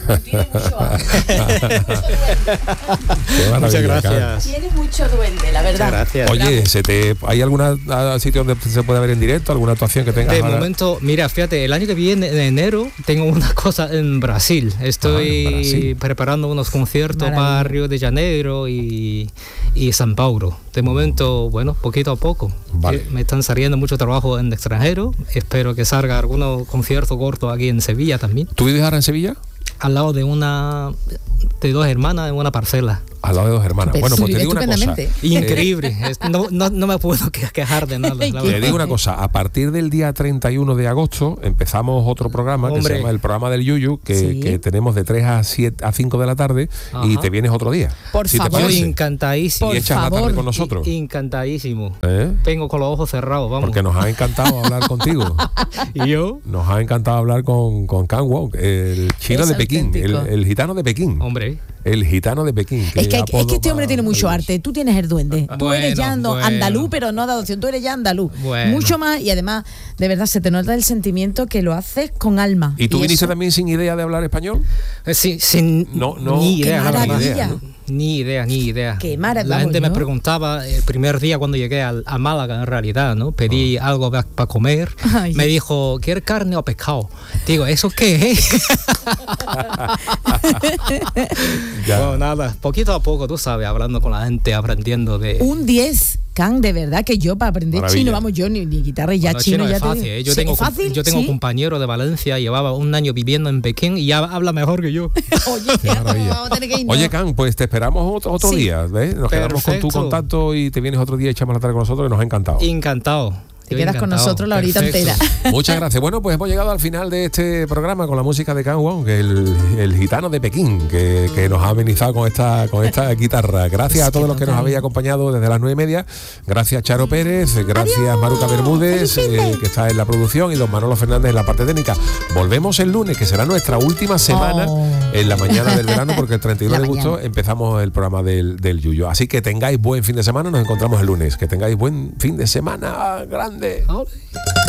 Tiene mucho hambre. Muchas gracias. Tiene mucho duende, la verdad. Gracias. Oye, ¿hay algún sitio donde se puede ver en directo, alguna actuación que tengas? De momento, mira, fíjate, el año que viene, en enero, tengo una cosa en Brasil. Estoy preparando unos conciertos para Río de Janeiro y San Paulo. De momento, bueno, poquito a poco. Vale. Me están saliendo mucho trabajo en el extranjero. Espero que salga algunos conciertos cortos aquí en Sevilla también. ¿Tú vives ahora en Sevilla? Al lado de dos hermanas en una parcela. Al lado de dos hermanas. Bueno, pues te digo una cosa. Increíble. No me puedo quejar de nada. Te digo una cosa. A partir del día 31 de agosto empezamos otro programa que se llama el programa del Yuyu, que tenemos de 3 a 5 de la tarde. Ajá. Y te vienes otro día. Por favor. Encantadísimo. Y echas la tarde con nosotros. Encantadísimo. Vengo con los ojos cerrados, vamos. Porque nos ha encantado hablar contigo. ¿Y yo? Nos ha encantado hablar con Kang Wong, el chino de Pekín, el gitano de Pekín. Hombre. El gitano de Pekín. Es que este hombre tiene mucho arte. Tú tienes el duende. Tú eres ya andaluz, pero no de adopción. Tú eres ya andaluz. Mucho más. Y además, de verdad, se te nota el sentimiento que lo haces con alma. ¿Y tú viniste también sin idea de hablar español? Sí, sin ni idea. Qué maravilla. Ni idea. Qué maravilla. La gente me preguntaba el primer día cuando llegué a Málaga, en realidad, ¿no? Pedí algo para comer. Ay. Me dijo, ¿quieres carne o pescado? Digo, ¿eso qué es? Bueno, nada, poquito a poco, tú sabes, hablando con la gente, aprendiendo de... Un 10, Kang, de verdad que yo para aprender chino, vamos, yo ni guitarra y ya chino es ya fácil, te... Yo tengo un compañero de Valencia, llevaba un año viviendo en Pekín y ya habla mejor que yo. Oye, vamos a tener que irnos. Oye, Kang, pues te esperamos otro día, ¿ves? Nos quedamos con tu contacto y te vienes otro día y echamos la tarde con nosotros, que nos ha encantado. Encantado. Te quedas con nosotros la horita entera. Muchas gracias. Bueno, pues hemos llegado al final de este programa con la música de Kang Wong, el gitano de Pekín, que nos ha amenizado con esta guitarra. Gracias a todos los que nos habéis acompañado desde las 9:30. Gracias Charo Pérez, gracias Maruca Bermúdez, que está en la producción, y don Manolo Fernández en la parte técnica. Volvemos el lunes, que será nuestra última semana en la mañana del verano, porque el 31 de agosto empezamos el programa del Yuyo. Así que tengáis buen fin de semana, nos encontramos el lunes. Que tengáis buen fin de semana grande.